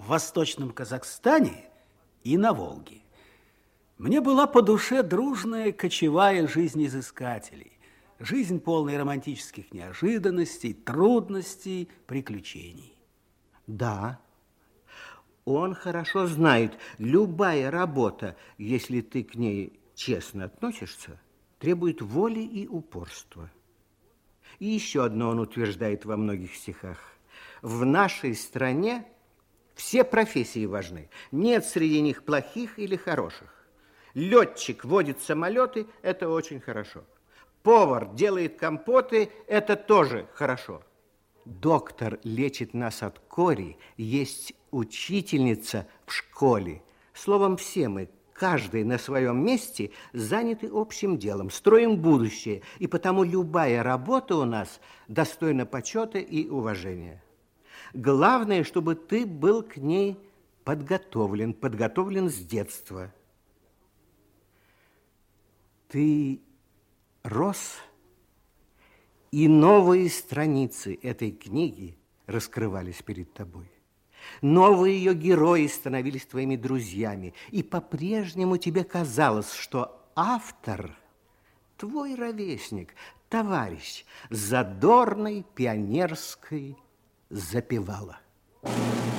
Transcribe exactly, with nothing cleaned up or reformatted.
в Восточном Казахстане и на Волге. Мне была по душе дружная кочевая жизнь изыскателей. Жизнь, полная романтических неожиданностей, трудностей, приключений. Да, он хорошо знает, любая работа, если ты к ней честно относишься, требует воли и упорства. И еще одно он утверждает во многих стихах. В нашей стране все профессии важны. Нет среди них плохих или хороших. Летчик водит самолеты – это очень хорошо. Повар делает компоты – это тоже хорошо. Доктор лечит нас от кори, есть учительница в школе. Словом, все мы, каждый на своем месте, заняты общим делом, строим будущее, и потому любая работа у нас достойна почета и уважения. Главное, чтобы ты был к ней подготовлен, подготовлен с детства. Ты рос, и новые страницы этой книги раскрывались перед тобой. Новые ее герои становились твоими друзьями, и по-прежнему тебе казалось, что автор – твой ровесник, товарищ задорной пионерской запевала.